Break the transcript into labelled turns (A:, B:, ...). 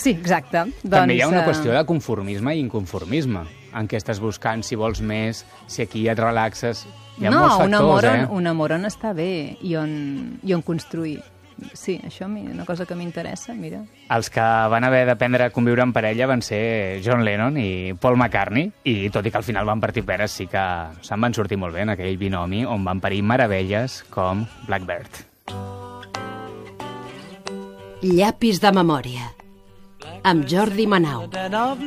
A: Sí, exacte.
B: També hi ha una qüestió de conformisme i inconformisme, en què estàs buscant si vols més, si aquí et relaxes. Hi ha molts factors,
A: un amor on està bé i on construir. Sí, això una cosa que m'interessa, mira.
B: Els que van haver d'aprendre a conviure en parella van ser John Lennon i Paul McCartney, i tot i que al final van partir peres, sí que se'n van sortir molt bé en aquell binomi on van parir meravelles com Blackbird.
C: Llapis de memòria, amb Jordi Manau.